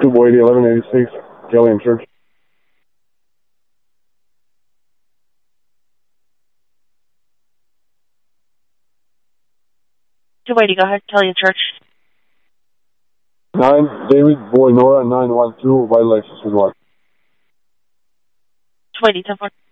Boyd, 1186, Kelly and Church. Wait, go ahead. Kelly and Church. 9, David Boy Nora, 912, Wildlife System 1. 20, 10-4.